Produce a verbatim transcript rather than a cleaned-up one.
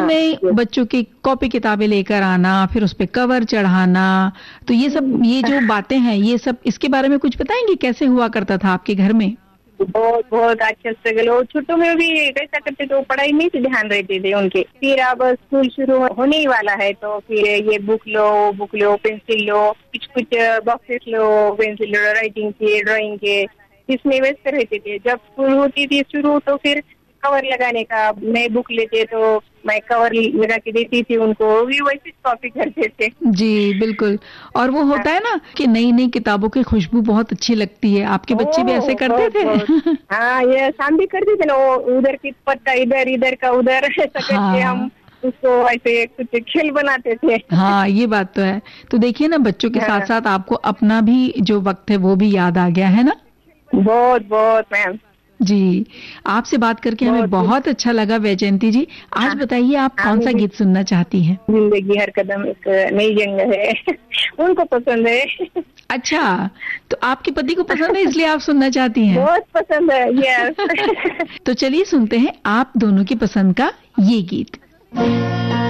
स्कूलों में बच्चों की कॉपी किताबें लेकर आना, फिर उस पे कवर चढ़ाना, तो ये सब, ये जो बातें हैं, ये सब, इसके बारे में कुछ बताएंगे कैसे हुआ करता था आपके घर में? बहुत बहुत अच्छा स्ट्रगल। और छोटों में भी कैसा करते थे, पढ़ाई में ही ध्यान रहते थे उनके। फिर अब स्कूल शुरू होने ही वाला है तो फिर ये बुक लो, बुक लो, पेंसिल लो, कुछ कुछ बॉक्सेस लो, पेंसिल लो, राइटिंग के, ड्राइंग के, इसमें व्यस्त रहते थे। जब स्कूल होती थी शुरू तो फिर कवर लगाने का, नए बुक लेते तो मैं कवर लगा के देती थी उनको, भी वैसे कॉपी करते थे। जी बिल्कुल। और वो होता है ना कि नई नई किताबों की खुशबू बहुत अच्छी लगती है, आपके बच्चे भी ऐसे करते थे? हाँ, ये शाम भी करते थे ना, वो उधर की पत्ता इधर, इधर का उधर, ऐसा करके हम उसको ऐसे कुछ खेल बनाते थे। हाँ, ये बात तो है। तो देखिए ना, बच्चों के साथ साथ आपको अपना भी जो वक्त है वो भी याद आ गया है ना? बहुत बहुत मैम जी, आपसे बात करके हमें बहुत अच्छा लगा वैजयंती जी। आज बताइए आप कौन सा गीत सुनना चाहती हैं? जिंदगी हर कदम एक नई जंग है, उनको पसंद है। अच्छा, तो आपके पति को पसंद है इसलिए आप सुनना चाहती हैं? बहुत पसंद है, यस। तो चलिए सुनते हैं आप दोनों की पसंद का ये गीत।